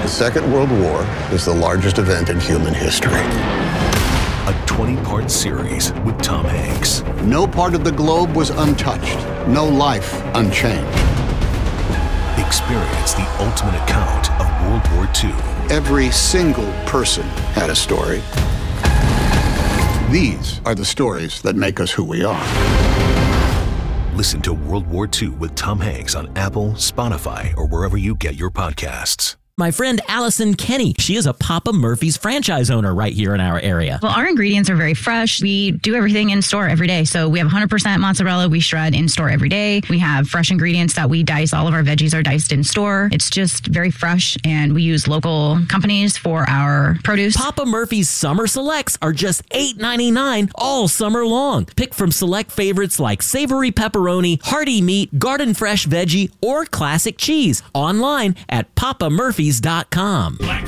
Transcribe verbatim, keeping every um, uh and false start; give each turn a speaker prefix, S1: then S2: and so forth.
S1: The Second World War is the largest event in human history.
S2: A twenty-part series with Tom Hanks.
S1: No part of the globe was untouched. No life unchanged.
S2: Experience the ultimate account of World War Two.
S1: Every single person had a story. These are the stories that make us who we are.
S2: Listen to World War Two with Tom Hanks on Apple, Spotify, or wherever you get your podcasts.
S3: My friend Allison Kenny, she is a Papa Murphy's franchise owner right here in our area.
S4: Well, our ingredients are very fresh. We do everything in store every day. So we have one hundred percent mozzarella we shred in store every day. We have fresh ingredients that we dice. All of our veggies are diced in store. It's just very fresh, and we use local companies for our produce.
S3: Papa Murphy's Summer Selects are just eight ninety-nine all summer long. Pick from select favorites like savory pepperoni, hearty meat, garden fresh veggie, or classic cheese. Online at papa murphys dot com.